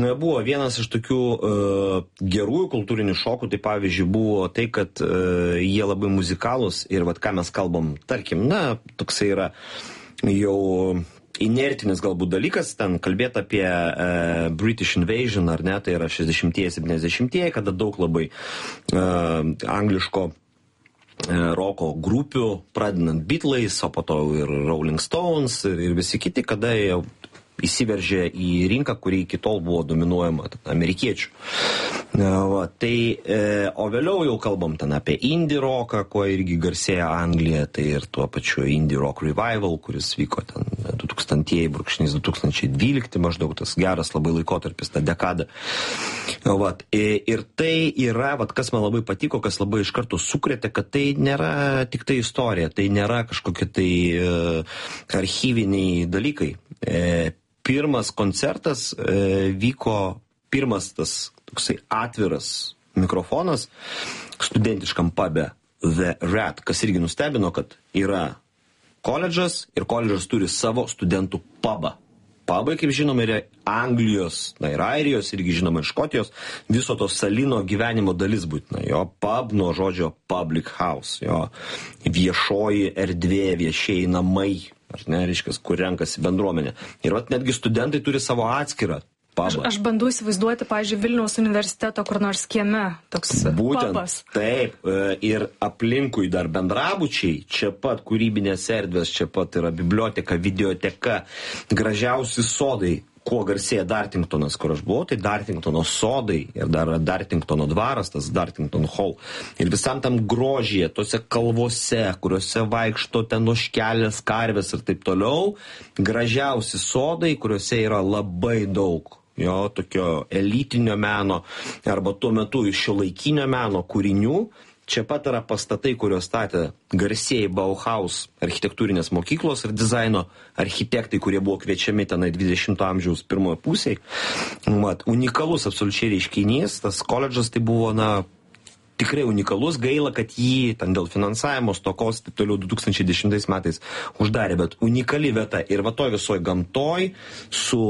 Buvo vienas iš tokių gerųjų kultūrinių šokų, tai pavyzdžiui buvo tai, kad jie labai muzikalūs ir vat ką mes kalbam, tarkim, toksai yra jau inertinis galbūt dalykas, ten kalbėti apie British Invasion, ar ne, tai yra 60-ieji, 70-ieji, kada daug labai angliško roko grupių, pradedant Beatlais, o po to ir Rolling Stones ir visi kiti, kada jie įsiveržė į rinką, kuri iki tol buvo dominuojama amerikiečių. O vėliau jau kalbam ten apie indie roką, kuo irgi garsėja Anglija, tai ir tuo pačiu indie rock revival, kuris vyko ten 2000-2012 maždaug, tas geras labai laikotarpis, ta dekada. Ir tai yra, kas man labai patiko, kas labai iš karto sukrėtė, kad tai nėra tik tai istorija, tai nėra kažkokie tai archyviniai dalykai. Pirmas koncertas vyko, pirmas tas toksai atviras mikrofonas studentiškam pube The Rat, kas irgi nustebino, kad yra koledžas ir koledžas turi savo studentų pubą. Pubai, kaip žinoma, yra Anglijos, ir Airijos, irgi žinoma, ir Škotijos, viso to salino gyvenimo dalis būtina. Jo pub nuo žodžio public house, jo viešoji erdvė, viešieji namai, ar ne, reiškia, kur renkasi bendruomenė. Ir netgi studentai turi savo atskirą pubą. Aš bandau įsivaizduoti, pavyzdžiui, Vilniaus universiteto kur nors kieme toks būtent, pubas. Taip, ir aplinkui dar bendrabučiai, čia pat kūrybinės erdvės, čia pat yra biblioteka, videoteka, gražiausi sodai. Kuo garsėja Dartingtonas, kur aš buvau, tai Dartingtono sodai ir dar Dartingtono dvaras, tas Dartington Hall. Ir visam tam grožyje, tose kalvose, kuriuose vaikšto ten ožkelės, karvės ir taip toliau, gražiausi sodai, kuriuose yra labai daug jo tokio elitinio meno arba tuo metu iš šiuolaikinio meno kūrinių. Čia pat yra pastatai, kuriuos statė garsieji Bauhaus architektūrinės mokyklos ir dizaino architektai, kurie buvo kviečiami tenai 20 amžiaus pirmoje pusėje. Unikalus absoliučiai reiškinys, tas koledžas tai buvo, tikrai unikalus, gaila, kad jį ten dėl finansavimo stokos taip toliau 2010 metais uždarė, bet unikali vieta ir toj visoje gamtoj su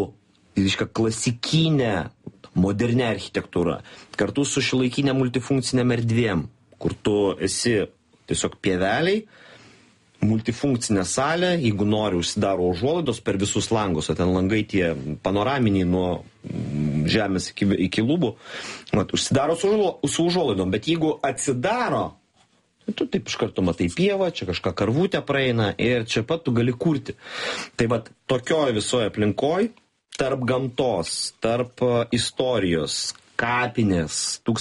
klasikinė, modernė architektūra, kartu su šiuolaikinė multifunkcinėm erdvėm, kur tu esi tiesiog pieveliai, multifunkcinė salė, jeigu nori, užsidaro užuolaidos per visus langus, o ten langai tie panoraminiai nuo žemės iki lubų, užsidaro su užuolaidom, bet jeigu atsidaro, tu taip iš karto matai pievą, čia kažką karvutę praeina ir čia pat tu gali kurti. Tai tokioj visoje aplinkoj, tarp gamtos, tarp istorijos, kapinės,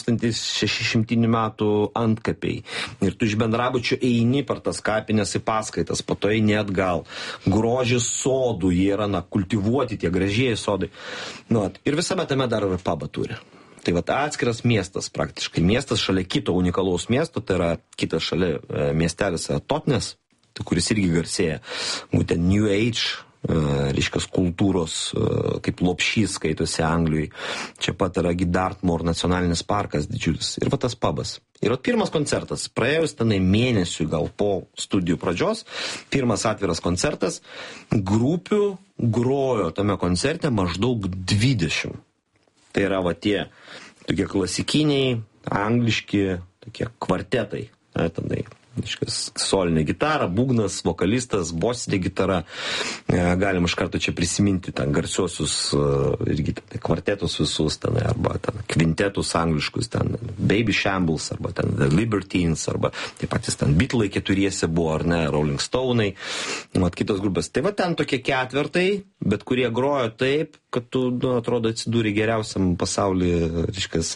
1600 metų antkapiai. Ir tu iš bendrabučių eini per tas kapinės į paskaitas, po to eini atgal. Grožis sodų, jie yra kultivuoti, tie gražieji sodai. Ir visame tame dar ir pubą turi. Tai atskiras miestas praktiškai. Miestas šalia kito unikalaus miesto, tai yra kitas šalia miestelis Totnes, kuris irgi garsėja. Būtent New Age, reiškias kultūros, kaip lopšys skaitosi Anglijai. Čia pat yra Dartmoor nacionalinis parkas didžiulis. Ir tas pubas. Ir pirmas koncertas, praėjus tenai mėnesių gal po studijų pradžios, pirmas atviras koncertas, grupių grojo tame koncerte maždaug 20. Tai yra tie tokie klasikiniai, angliški, tokie kvartetai. Tenai solinė gitara, būgnas, vokalistas, bosinė gitara. Galim iš karto čia prisiminti ten garsiosius irgi kvartetus visus, ten, arba ten kvintetus angliškus, ten Baby Shambles, arba ten The Libertines, arba taip patys ten Beatlai keturiese buvo, ar ne, Rolling Stone'ai, kitos grupės. Tai ten tokie ketvertai, bet kurie grojo taip, kad tu, atrodo, atsidūrė geriausiam pasaulyje, reiškias,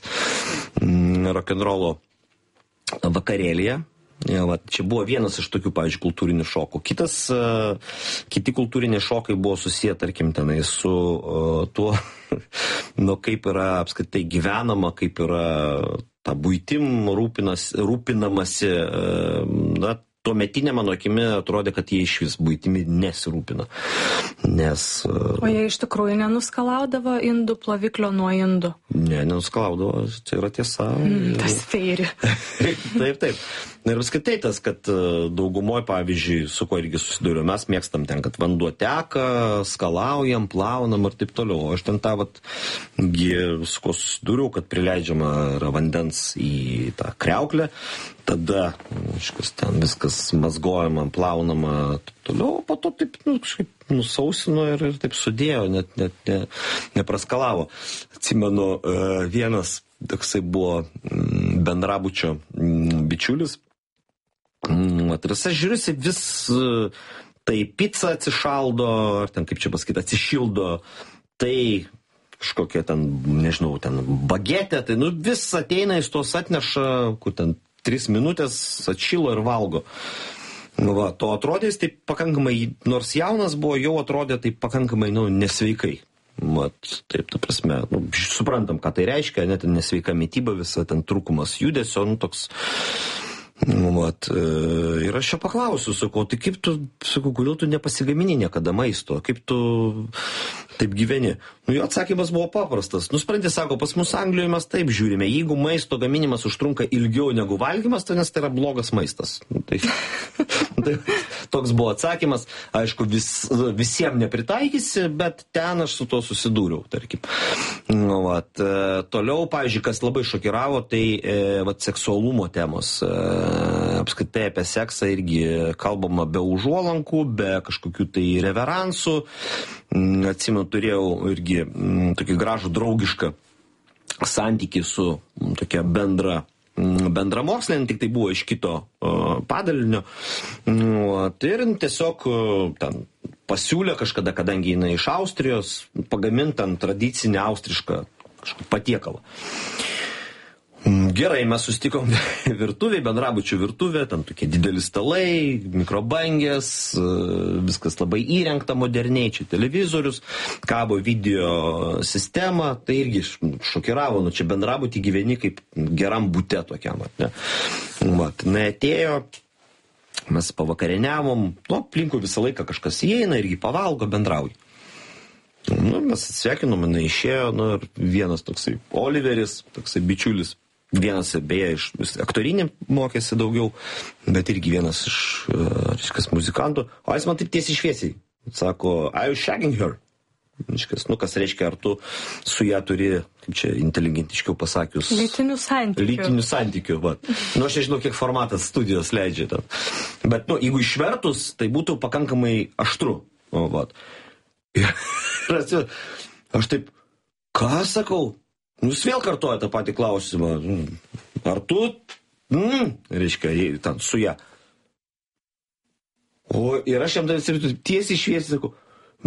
rock'n'rollo vakarėlyje. Čia buvo vienas iš tokių, pavyzdžiui, kultūrinių šokų. Kiti kultūriniai šokai buvo susiję, tarkim, tenai su tuo, kaip yra apskritai gyvenama, kaip yra ta buitim rūpinamasi. Tuometinė mano akimi atrodė, kad jie iš vis buitimi nesirūpina. O jie iš tikrųjų nenuskalaudavo indų ploviklio nuo indų? Ne, nenuskalaudavo, tai yra tiesa. Tas feiri. Taip. Na ir apskritai tas, kad daugumoje, pavyzdžiui, su kuo irgi susiduriu, mes mėgstam ten, kad vanduo teka, skalaujam, plaunam ir taip toliau. O aš ten tą, su kuo susiduriu, kad prileidžiama yra vandens į tą kriauklę, tada, ten viskas mazgojama, plaunama, taip toliau, po to taip, kažkaip nusausino ir taip sudėjo, net nepraskalavo. Atsimenu, vienas toksai buvo bendrabučio bičiulis. Ir jis žiūrisi vis tai pica atsišaldo, ar ten kaip čia pasakyti, atsišildo, tai kažkokia ten, nežinau, ten bagetė, tai vis ateina, jis tos atneša, kur ten 3 minutės atšilo ir valgo. To atrodė jis taip pakankamai, nors jaunas buvo, jau atrodė taip pakankamai, nesveikai. Taip, ta prasme, suprantam, ką tai reiškia, net nesveika mityba, visa ten trūkumas judesio, toks. Ir aš čia paklausiu, sakau, tai kaip tu, sakau, kodėl tu nepasigamini niekada maisto, kaip tu taip gyveni? Jo atsakymas buvo paprastas. Supranti, sako, pas mus Anglijoje mes taip žiūrime, jeigu maisto gaminimas užtrunka ilgiau negu valgymas, tai nes tai yra blogas maistas. Tai toks buvo atsakymas. Aišku, visiems nepritaikysi, bet ten aš su to susidūriau, tarkim. Toliau, pavyzdžiui, kas labai šokiravo, tai seksualumo temos. Apskritai apie seksą irgi kalbama be užuolankų, be kažkokių tai reveransų. Atsimenu, turėjau irgi tokį gražų draugišką santykį su tokia bendra mokslinė, tik tai buvo iš kito padalinio. Ir tiesiog ten pasiūlė kažkada, kadangi jinai iš Austrijos, pagamint ten tradicinį austrišką patiekalą. Gerai, mes susitikom virtuvėje, bendrabučių virtuvė, ten tokie dideli stalai, mikrobangės, viskas labai įrengta moderniai, čia televizorius, kabo video sistema, tai irgi šokiravo, čia bendrabutį gyveni kaip geram bute tokiam. Atėjo, mes pavakarieniavom, aplinkui visą laiką kažkas įeina, irgi pavalgo, bendrauja. Mes atsveikinom, jinai išėjo, ir vienas toksai Oliveris, toksai bičiulis. Vienas, beje, iš aktorinį mokėsi daugiau, bet irgi vienas iš muzikantų. O jis man taip tiesiai šviesiai sako, are you shagging her? Kas reiškia, ar tu su ją turi, kaip čia inteligentiškiau pasakius, lytinių santykių. Aš nežinau, kiek formatas studijos leidžia. Bet, jeigu išvertus, tai būtų pakankamai aštru. Ir aš taip, ką sakau? Jūs vėl kartuoja tą patį klausimą. Ar tu, reiškia, ten su ją. Ir aš jam tiesiai šviesiai sakau,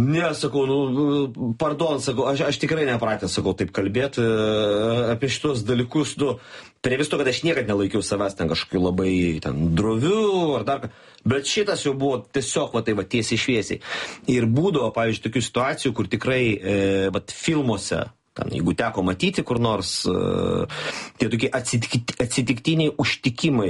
pardon, sakau, aš tikrai nepratęs, sakau, taip kalbėti apie šitos dalykus, prie viso, kad aš niekad nelaikiau savęs ten kažkokiu labai ten droviu ar dar ką, bet šitas jau buvo tiesiog tiesiai šviesiai. Ir būdavo, pavyzdžiui, tokių situacijų, kur tikrai filmuose, jeigu teko matyti kur nors, tie tokie atsitiktiniai užtikimai,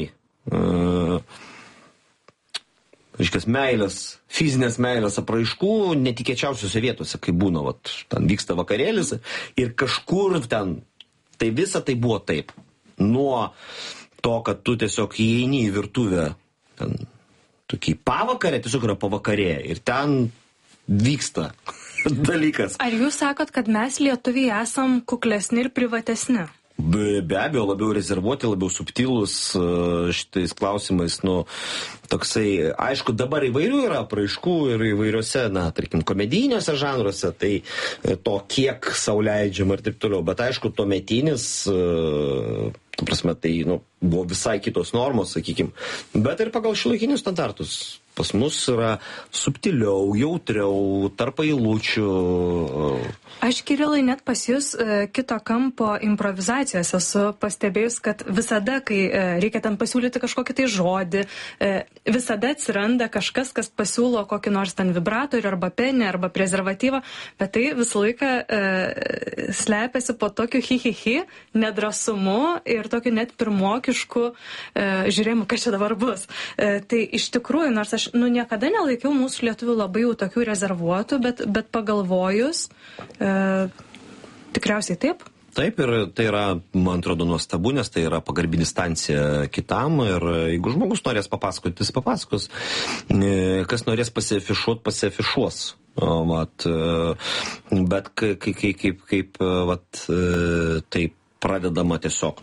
meilės, fizinės meilės apraiškų netikėčiausiuose vietose, kai būna, ten vyksta vakarėlis ir kažkur ten, tai visa tai buvo taip. Nuo to, kad tu tiesiog įeini į virtuvę, ten tokį pavakarę, tiesiog yra pavakarė ir ten vyksta dalykas. Ar jūs sakot, kad mes lietuviai esam kuklesni ir privatesni? Be abejo, labiau rezervuoti, labiau subtilus šitais klausimais, toksai, aišku, dabar įvairių yra apraiškų ir įvairiuose, tarkim, komedijiniuose žanruose, tai to kiek sau leidžiama ir taip toliau, bet aišku, tuometinis, ta prasme, tai buvo visai kitos normos, sakykim, bet ir pagal šiuolaikinius standartus. Pas mus yra subtiliau, jautriau, tarp eilučių. Aš, Kirilai, net pas jūs kito kampo improvizacijos esu pastebėjus, kad visada, kai reikia ten pasiūlyti kažkokį tai žodį, visada atsiranda kažkas, kas pasiūlo kokį nors ten vibratorių arba penį arba prezervatyvą, bet tai visą laiką slepiasi po tokiu hi, nedrasumu ir tokiu net pirmokišku žiūrėjimu, kas čia dabar bus. Tai iš tikrųjų, nors aš niekada nelaikiau mūsų lietuvių labai jau tokių rezervuotų, bet pagalvojus, tikriausiai taip. Taip, ir tai yra, man atrodo, nuostabu, nes tai yra pagarbi distancija kitam ir jeigu žmogus norės papasakoti, jis papasakos. Kas norės pasiafišuos. Bet kaip tai pradedama tiesiog,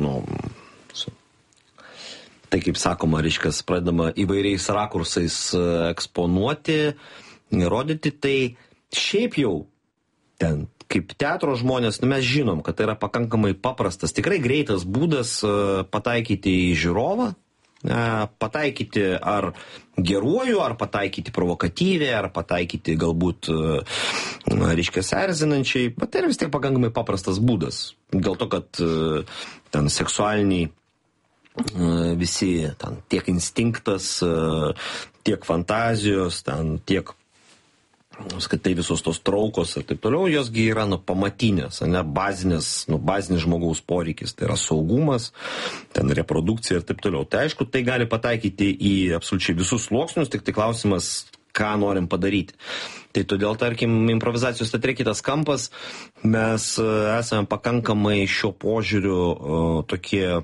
tai kaip sakoma, reiškia, pradedama įvairiais rakursais eksponuoti, rodyti, tai šiaip jau ten kaip teatro žmonės, mes žinom, kad tai yra pakankamai paprastas, tikrai greitas būdas pataikyti į žiūrovą, pataikyti ar geruoju, ar pataikyti provokatyviai, ar pataikyti galbūt, reiškia, erzinančiai, bet tai yra vis tiek pakankamai paprastas būdas. Dėl to, kad ten seksualiniai visi, ten, tiek instinktas, tiek fantazijos, ten, tiek skaitai visos tos traukos ir taip toliau, josgi yra pamatinės, bazinis žmogaus poreikis, tai yra saugumas, ten reprodukcija ir taip toliau. Tai aišku, tai gali pataikyti į absoliučiai visus sluoksnius, tik tai klausimas, ką norim padaryti. Tai todėl, tarkim, improvizacijos teatre kitas kampas, mes esame pakankamai šio požiūriu tokie,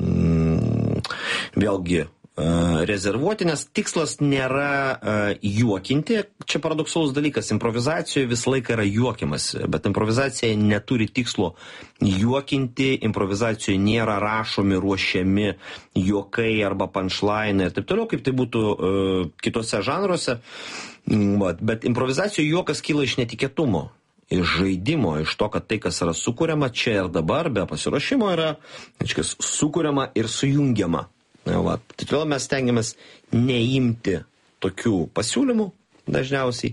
vėlgi, rezervuoti, nes tikslas nėra juokinti. Čia paradoksalus dalykas, improvizacijoje visą laiką yra juokiamas, bet improvizacija neturi tikslo juokinti, improvizacijoje nėra rašomi, ruošiami juokai arba punchline ir taip toliau, kaip tai būtų kitose žanruose. Bet improvizacijoje juokas kyla iš netikėtumo, iš žaidimo, iš to, kad tai, kas yra sukuriama čia ir dabar, be pasiruošimo yra, sukuriama ir sujungiama. Tai todėl mes stengiamės neimti tokių pasiūlymų dažniausiai.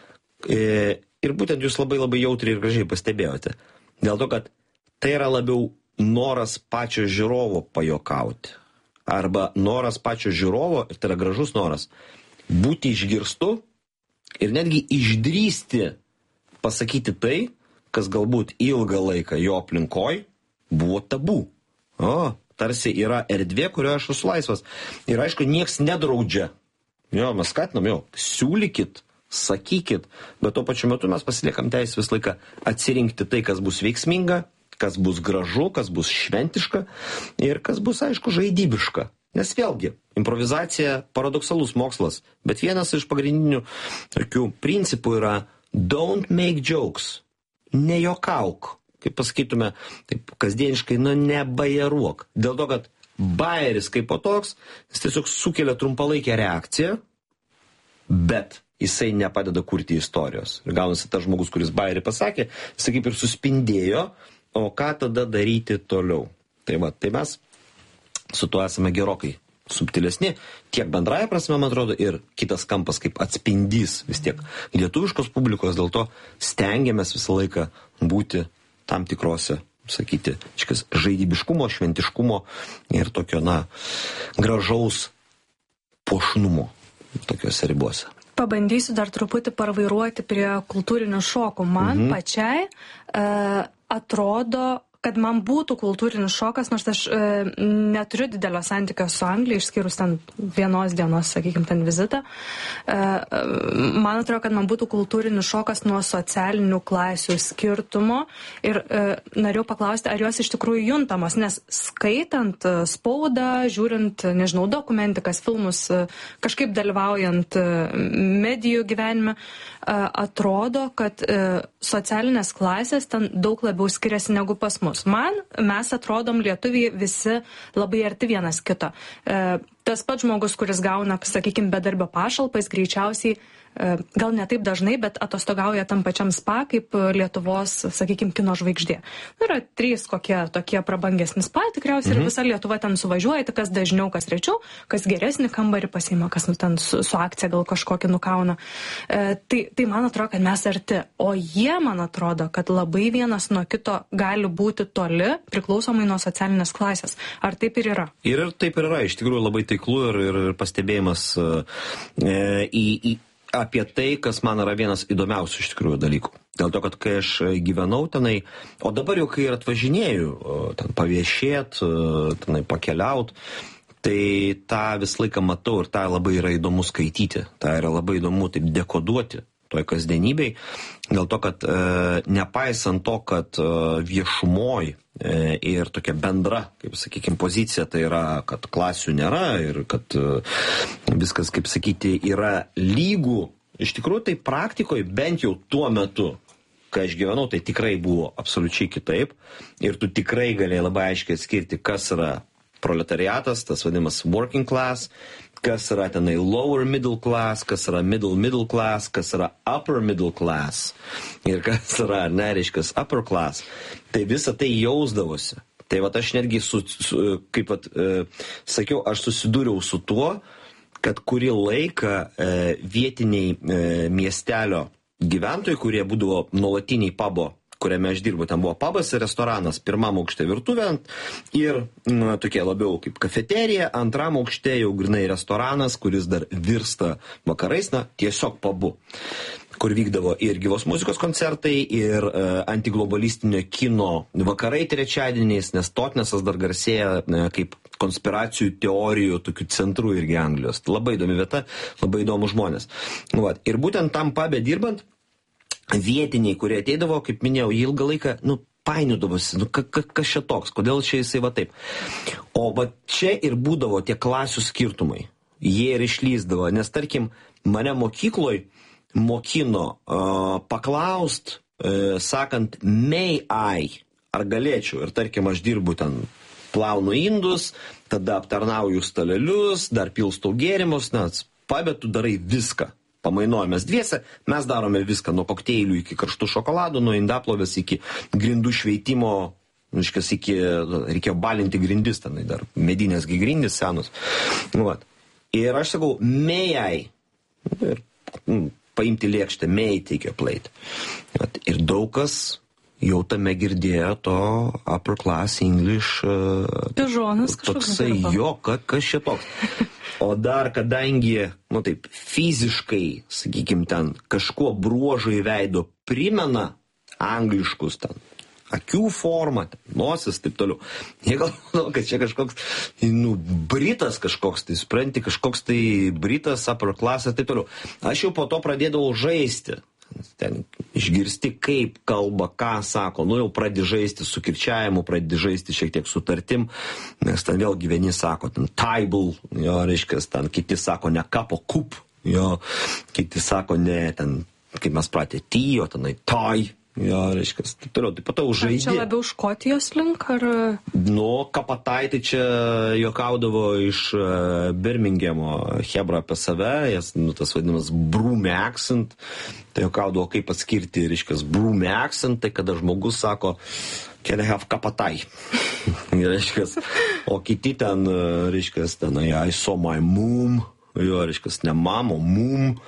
Ir būtent jūs labai labai jautriai ir gražiai pastebėjote. Dėl to, kad tai yra labiau noras pačio žiūrovo pajokauti. Arba noras pačio žiūrovo, ir tai yra gražus noras, būti išgirstu ir netgi išdrįsti pasakyti tai, kas galbūt ilgą laiką jo aplinkoj buvo tabu. Tarsi yra erdvė, kurioje aš esu laisvas. Ir aišku, nieks nedraudžia. Mes skatinam, siūlykit, sakykit, bet tuo pačiu metu mes pasiliekam teisę visą laiką atsirinkti tai, kas bus veiksminga, kas bus gražu, kas bus šventiška ir kas bus, aišku, žaidybiška. Nes vėlgi, improvizacija paradoksalus mokslas, bet vienas iš pagrindinių tokių principų yra don't make jokes, nejuokauk. Kaip pasakytume, taip kasdieniškai, nebajeruok. Dėl to, kad bajeris kaip po toks, jis tiesiog sukelia trumpalaikę reakciją, bet jisai nepadeda kurti istorijos. Ir gaunasi tas žmogus, kuris bajerį pasakė, jisai kaip ir suspindėjo, o ką tada daryti toliau. Tai mes su tuo esame gerokai subtilesni, tiek bendraja prasme, man atrodo, ir kitas kampas kaip atspindys vis tiek lietuviškos publikos, dėl to stengiamės visą laiką būti tam tikrose, sakyti, žaidybiškumo, šventiškumo ir tokio, gražaus puošnumo tokiuose ribose. Pabandysiu dar truputį parvairuoti prie kultūrinių šokų. Man pačiai atrodo, kad man būtų kultūrinis šokas, nors aš neturiu didelio santykio su Anglija, išskyrus ten vienos dienos, sakykime, ten vizitą. Man atrodo, kad man būtų kultūrinis šokas nuo socialinių klasių skirtumo ir norėjau paklausti, ar jos iš tikrųjų juntamos, nes skaitant spaudą, žiūrint, nežinau, dokumentikas, filmus, kažkaip dalyvaujant medijų gyvenime, atrodo, kad socialinės klasės ten daug labiau skiriasi negu pas mus. Mes atrodom lietuviai visi labai arti vienas kito. Tas pats žmogus, kuris gauna, sakykime, bedarbio pašalpą, jis greičiausiai, gal ne taip dažnai, bet atostogauja tam pačiam spa kaip Lietuvos, sakykime, kino žvaigždė. Yra 3 kokie tokie prabangesni spa, tikriausiai ir visa Lietuva ten suvažiuoja, kas dažniau, kas rečiau, kas geresnį kambarį pasiima, kas ten su akcija gal kažkokį nukauna. Tai man atrodo, kad mes arti, o jie, man atrodo, kad labai vienas nuo kito gali būti toli, priklausomai nuo socialinės klasės. Ar taip ir yra? Ir taip ir yra, iš tikrųjų labai taiklu ir pastebėjimas apie tai, kas man yra vienas įdomiausių iš tikrųjų dalykų. Dėl to, kad kai aš gyvenau tenai, o dabar jau kai ir atvažinėju, ten paviešėt, tenai pakeliaut, tai tą visą laiką matau ir tą labai yra įdomu skaityti, tą yra labai įdomu taip dekoduoti toj kasdienybei, dėl to, kad nepaisant to, kad viešumoj ir tokia bendra, kaip sakykime, pozicija, tai yra, kad klasių nėra ir kad viskas, kaip sakyti, yra lygų. Iš tikrųjų, tai praktikoje bent jau tuo metu, kai aš gyvenau, tai tikrai buvo absoliučiai kitaip ir tu tikrai galėjai labai aiškiai atskirti, kas yra proletariatas, tas vadinamas working class, kas yra tenai lower middle class, kas yra middle class, kas yra upper middle class ir kas yra, nereiškas, upper class. Tai visa tai jausdavosi. Tai vat aš netgi, kaip vat, sakiau, aš susidūriau su tuo, kad kurį laiką vietiniai miestelio gyventojai, kurie būdavo nuolatiniai pubo, kuriame aš dirbu, ten buvo pubas ir restoranas, pirmam aukšte virtuvė ir tokie labiau kaip kafeterija, antram aukšte jau grinai restoranas, kuris dar virsta vakarais, tiesiog pubu, kur vykdavo ir gyvos muzikos koncertai, ir antiglobalistinio kino vakarai trečiadieniais, nes Totnesas dar garsėja kaip konspiracijų teorijų tokių centrų irgi Anglijos. Labai įdomi vieta, labai įdomu žmonės. Ir būtent tam pube dirbant, vietiniai, kurie ateidavo, kaip minėjau, ilgą laiką, painiudavosi, kas čia toks, kodėl čia jisai va taip. O va čia ir būdavo tie klasių skirtumai. Jie ir išlysdavo, nes tarkim, mane mokykloj mokino paklaust, sakant, may I, ar galėčiau, ir tarkim, aš dirbu ten, plaunu indus, tada aptarnauju stalelius, dar pilstau gėrimus, nes pube tu darai viską. Pamainojamės dviese, mes darome viską, nuo kokteilių iki karštų šokoladų, nuo indaplovės iki grindų šveitimo, reikėjo balinti grindis, tenai dar medinės grindis senus. Ir aš sakau, may I, ir paimti lėkštę, may I take a plate. Ir daug kas jau tame girdėjo to upper class English. Pižonas kažkoks. Toksai, jo, kas čia toks. O dar, kadangi, taip, fiziškai, sakykime, ten kažkuo bruožai veido primena angliškus ten, akių formą, nosis, taip toliau. Jie galvoja, kad čia kažkoks, britas kažkoks, tai supranti, kažkoks tai britas, upper class, taip toliau. Aš jau po to pradėdavau žaisti. Ten išgirsti, kaip kalba, ką sako, jau pradedi žaisti su kirčiavimu, pradedi žaisti šiek tiek su tartim, nes ten vėlgi vieni sako, ten table, jo, reiškias, ten kiti sako ne cup, o cup, jo, kiti sako ne, ten, kaip mes pratė, o tenai tai, jo, reiškias, taip toliau, taip pat žaidži. Čia labiau Škotijos link, ar? Kapatai, tai čia juokaudavo iš Birminghamo hebra apie save, jas, tas vadinamas broomy accent, tai juokaudavo, kaip atskirti, reiškias, broomy accent, tai kada žmogus sako, can I have kapatai, reiškias, o kiti ten, reiškias, ten, I saw my mom, jo, reiškias, ne mamo, mum.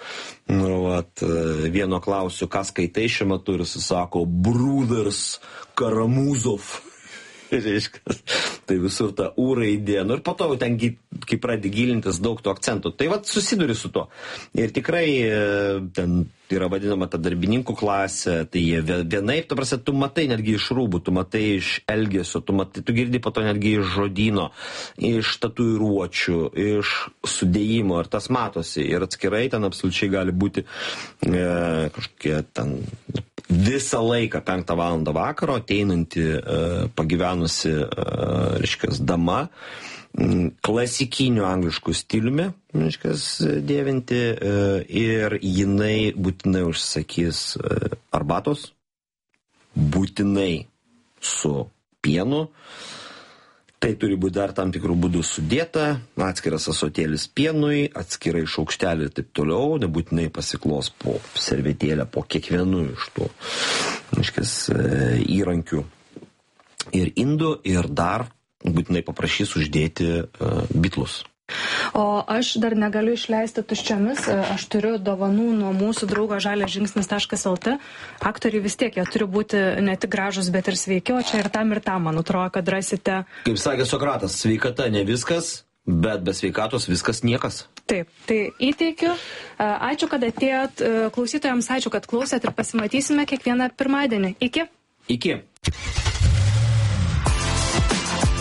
Vieno klausiu, ką skaitai šiuo metu, ir jis sako, Brothers Karamuzov. Reiškias, tai visur ta U raidė. Ir po to ten, kai pradedi gilintis, daug tų akcentų. Tai susiduri su to. Ir tikrai ten yra vadinama ta darbininkų klasė, tai jie vienaip, tu matai netgi iš rūbų, tu matai iš elgesio, tu girdi po to netgi iš žodyno, iš tatuiruočių, iš sudėjimo, ir tas matosi. Ir atskirai ten absoliučiai gali būti kažkokie ten visą laiką 5 valandą vakaro ateinanti pagyvenusi, reiškias, dama, klasikiniu anglišku stiliumi, reiškias, dėvinti, ir jinai būtinai užsakys arbatos, būtinai su pienu. Tai turi būti dar tam tikrų būdų sudėta, atskiras asotėlis pienui, atskirai šaukštelį ir taip toliau, nebūtinai pasiklos po servetėlę, po kiekvienu iš tų, reiškias, įrankių ir indų, ir dar būtinai paprašys uždėti bitlus. O aš dar negaliu išleisti tuščiomis, aš turiu dovanų nuo mūsų draugo žaliažingsnis.lt. Aktoriai vis tiek, jie turi būti ne tik gražus, bet ir sveiki, o čia ir tam, man atrodo, kad rasite. Kaip sakė Sokratas, sveikata ne viskas, bet be sveikatos viskas niekas. Taip, tai įteikiu. Ačiū, kad atėjot, klausytojams ačiū, kad klausėt, ir pasimatysime kiekvieną pirmadienį. Iki. Iki.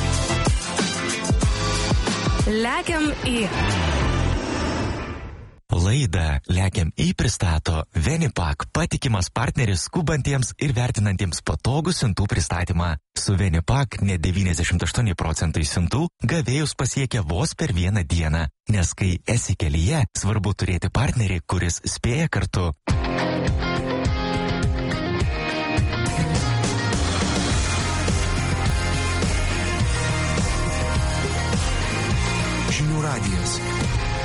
Lekiam į Laidą Lekiam į pristato Venipak, patikimas partneris skubantiems ir vertinantiems patogų siuntų pristatymą. Su Venipak net 98% siuntų gavėjus pasiekia vos per vieną dieną, nes kai esi kelyje, svarbu turėti partnerį, kuris spėja kartu. Žinių radijas.